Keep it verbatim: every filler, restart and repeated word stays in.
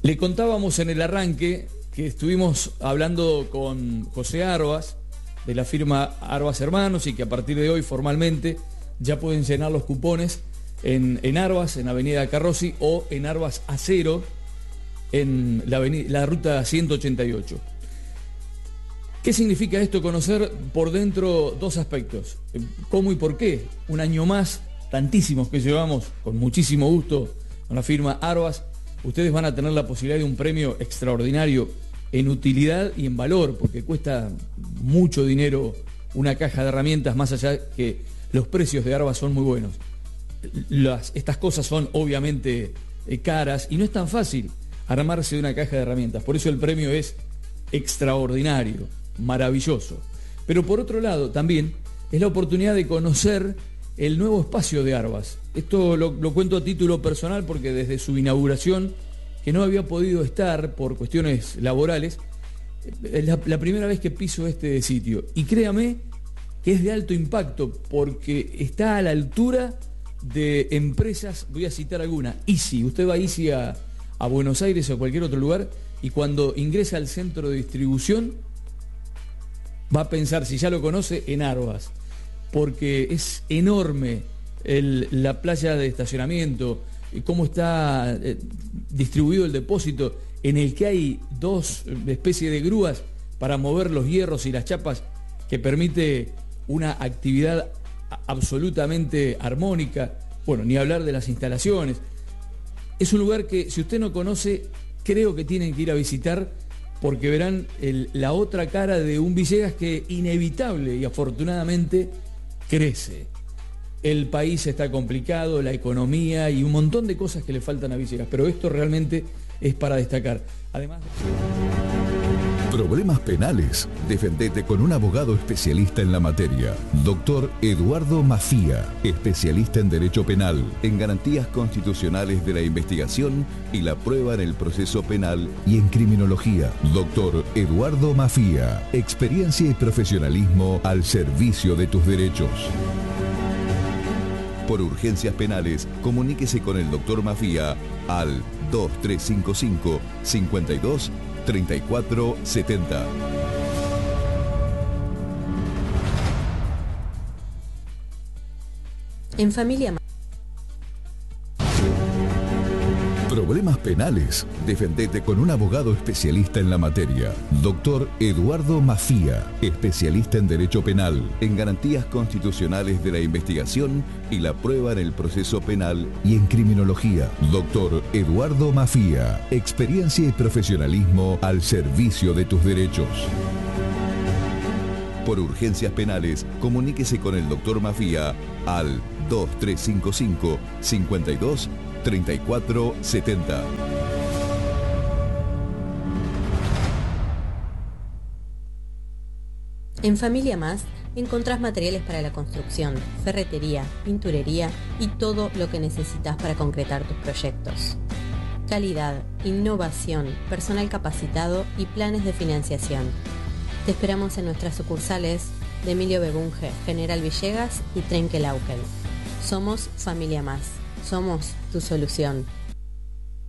Le contábamos en el arranque que estuvimos hablando con José Arbas, de la firma Arbas Hermanos, y que a partir de hoy formalmente ya pueden llenar los cupones en, en Arbas, en Avenida Carrozzi, o en Arbas Acero, en la, avenida, la ruta ciento ochenta y ocho. ¿Qué significa esto? Conocer por dentro dos aspectos. ¿Cómo y por qué? Un año más, tantísimos que llevamos, con muchísimo gusto, con la firma Arbas, ustedes van a tener la posibilidad de un premio extraordinario en utilidad y en valor, porque cuesta mucho dinero una caja de herramientas, más allá que los precios de Arbas son muy buenos. Las, estas cosas son obviamente eh, caras, y no es tan fácil armarse de una caja de herramientas. Por eso el premio es extraordinario, maravilloso. Pero por otro lado también es la oportunidad de conocer el nuevo espacio de Arbas. Esto lo, lo cuento a título personal porque desde su inauguración, que no había podido estar por cuestiones laborales, es la, la primera vez que piso este sitio. Y créame que es de alto impacto porque está a la altura de empresas, voy a citar alguna, Easy. Usted va a Easy a, a Buenos Aires o a cualquier otro lugar, y cuando ingresa al centro de distribución va a pensar, si ya lo conoce, en Arbas, porque es enorme el, la playa de estacionamiento, cómo está eh, distribuido el depósito, en el que hay dos especies de grúas para mover los hierros y las chapas, que permite una actividad absolutamente armónica. Bueno, ni hablar de las instalaciones. Es un lugar que, si usted no conoce, creo que tienen que ir a visitar, porque verán el, la otra cara de un Villegas que inevitable y afortunadamente crece. El país está complicado, la economía y un montón de cosas que le faltan a Villegas, pero esto realmente es para destacar. Además... Problemas penales. Defendete con un abogado especialista en la materia. Doctor Eduardo Mafía, especialista en Derecho Penal, en garantías constitucionales de la investigación y la prueba en el proceso penal y en criminología. Doctor Eduardo Mafía, experiencia y profesionalismo al servicio de tus derechos. Por urgencias penales, comuníquese con el doctor Mafía al dos tres cinco cinco, cinco dos, treinta y cuatro setenta. En Familia Más. Problemas penales. Defendete con un abogado especialista en la materia. Doctor Eduardo Mafía, especialista en Derecho Penal, en garantías constitucionales de la investigación y la prueba en el proceso penal y en criminología. Doctor Eduardo Mafía, experiencia y profesionalismo al servicio de tus derechos. Por urgencias penales, comuníquese con el doctor Mafía al dos tres cinco cinco, cinco dos, treinta y cuatro setenta. En Familia Más encontrás materiales para la construcción, ferretería, pinturería y todo lo que necesitas para concretar tus proyectos. Calidad, innovación, personal capacitado y planes de financiación. Te esperamos en nuestras sucursales de Emilio Bebunge, General Villegas y Trenquelauquen. Somos Familia Más. Somos tu solución.